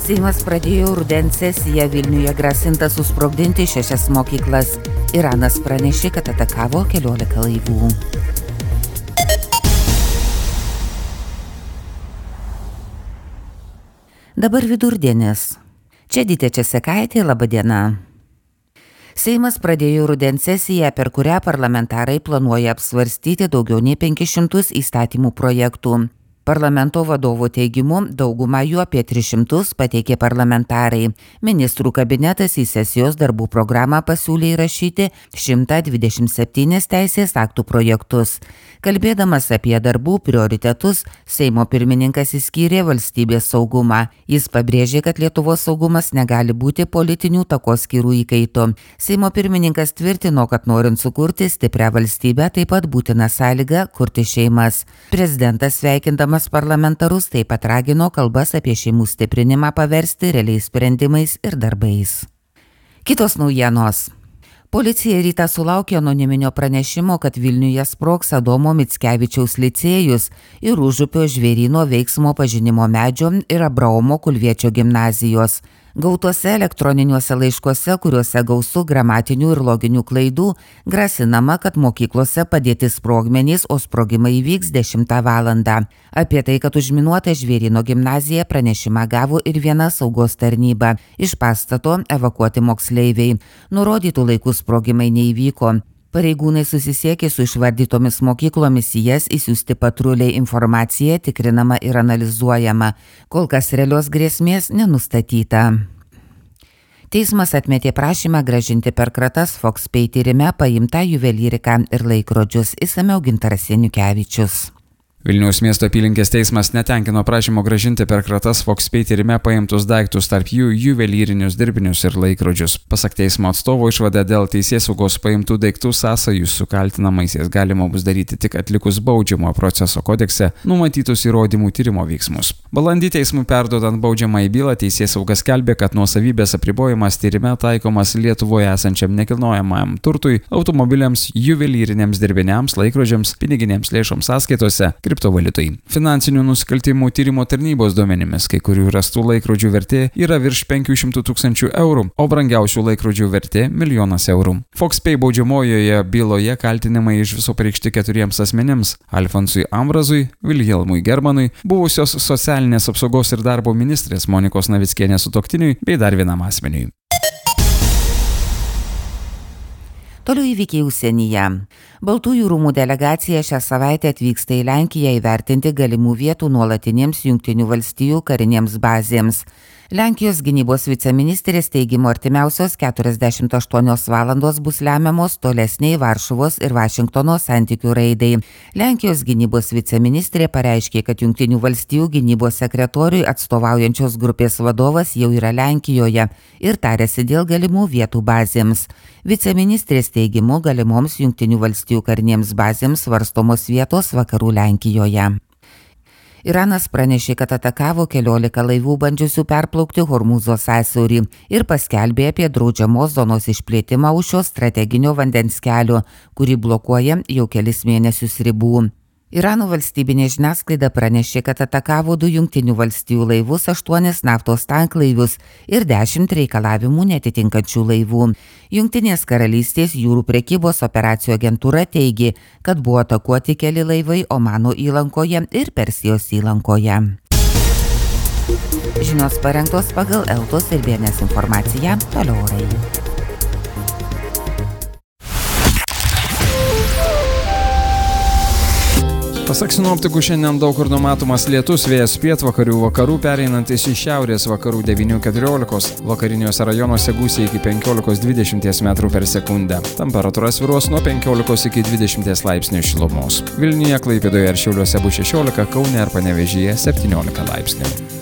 Seimas pradėjo rudens sesiją, Vilniuje grasinta susprogdinti 6 mokyklas. Iranas pranešė, kad atakavo 14 laivų. Dabar vidurdienis. Čia Dytė Česekaitė, laba diena. Seimas pradėjo rudens sesiją, per kurią parlamentarai planuoja apsvarstyti daugiau nei 500 įstatymų projektų. Parlamento vadovo teigimu, daugumą jų apie 300 pateikė parlamentarai. Ministrų kabinetas į sesijos darbų programą pasiūlė įrašyti 127 teisės aktų projektus. Kalbėdamas apie darbų prioritetus, Seimo pirmininkas išskyrė valstybės saugumą. Jis pabrėžė, kad Lietuvos saugumas negali būti politinių takoskyrų įkaitų. Seimo pirmininkas tvirtino, kad norint sukurti stiprią valstybę, taip pat būtina sąlyga kurti šeimas. Prezidentas, sveikindamas parlamentarus, taip pat ragino kalbas apie šeimų stiprinimą paversti realiais sprendimais ir darbais. Kitos naujienos. Policija rytą sulaukė anoniminio pranešimo, kad Vilniuje sprogs Adomo Mickevičiaus licėjus ir Užupio žvėryno veiksmo pažinimo medžio ir Abraomo Kulviečio gimnazijos. Gautuose elektroniniuose laiškuose, kuriuose gausu gramatinių ir loginių klaidų, grasinama, kad mokyklose padėti sprogmenys, o sprogimai įvyks 10 valandą. Apie tai, kad užminuota žvėryno gimnazija, pranešimą gavo ir viena saugos tarnyba. Iš pastato evakuoti moksleiviai. Nurodytų laikų sprogimai neįvyko. Pareigūnai susisiekė su išvardytomis mokyklomis, į jas įsiųsti patruliai, informacija tikrinama ir analizuojama. Kol kas realios grėsmės nenustatyta. Teismas atmetė prašymą grąžinti per kratas Foxpay tyrime paimtą juvelyriką ir laikrodžius, išsamiau Gintaras Janukevičius. Vilniaus miesto apylinkės teismas netenkino prašymo grąžinti per kratas Foxpay tyrime paimtus daiktus, tarp jų juvelyrinius dirbinius ir laikrodžius. Pasak teismo atstovo, išvada dėl teisėsaugos paimtų daiktų sąsajų su kaltinamaisiais galima bus daryti tik atlikus baudžiamojo proceso kodekse numatytus įrodymų tyrimo veiksmus. Balandį teismui perduodant baudžiamąją bylą, teisėsauga skelbė, kad nuosavybės apribojimas tyrime taikomas Lietuvoje esančiam nekilnojamajam turtui, automobiliams, juvelyriniams dirbiniams, laikrodžiams, piniginėms lėšoms sąskaitose, kriptovaliutai. Finansinių nusikaltimų tyrimo tarnybos duomenimis, kai kurių rastų laikrodžių vertė yra virš 500 000 eurų, o brangiausių laikrodžių vertė – 1 000 000 eurų. Foxpay baudžiamojoje byloje kaltinimai iš viso pareikšti 4 asmenims – Alfonsui Ambrazui, Vilhelmui Germanui, buvusios socialinės apsaugos ir darbo ministrės Monikos Navickienės sutuoktiniui bei dar vienam asmeniui. Toliau įvykiai užsienyje. Baltųjų rūmų delegacija šią savaitę atvyksta į Lenkiją įvertinti galimų vietų nuolatinėms Jungtinių valstijų karinėms bazėms. Lenkijos gynybos viceministrės teigimu artimiausios 48 valandos bus lemiamos tolesniai Varšuvos ir Vašingtono santykių raidai. Lenkijos gynybos viceministrė pareiškė, kad Jungtinių valstijų gynybos sekretoriui atstovaujančios grupės vadovas jau yra Lenkijoje ir tarėsi dėl galimų vietų bazėms. Viceministrės teigimu galimoms Jungtinių valstijų karinėms bazėms svarstomos vietos vakarų Lenkijoje. Iranas pranešė, kad atakavo 14 laivų bandžiusių perplaukti Hormūzo sąsiaurį ir paskelbė apie draudžiamos zonos išplėtimą už šio strateginio vandens kelio, kurį blokuoja jau kelis mėnesius ribų. Irano valstybinė žiniasklaida pranešė, kad atakavo 2 Jungtinių valstijų laivus, 8 naftos tanklaivius ir 10 reikalavimų netitinkančių laivų. Jungtinės karalystės jūrų prekybos operacijų agentūra teigė, kad buvo atakuoti keli laivai Omano įlankoje ir Persijos įlankoje. Žinios parengtos pagal Eltos ir BNS informaciją, toliau orai. Pasak sinoptikų, šiandien daug kur numatomas lietus, vėjas pietvakarių vakarų pereinantis į šiaurės vakarų 9–14, vakariniuose rajonuose gūsiai iki 15–20 metrų per sekundę. Temperatūra svyruos nuo 15 iki 20 laipsnių šilumos. Vilniuje, Klaipėdoje ir Šiauliuose bus 16, Kaune ir Panevėžyje 17 laipsnių.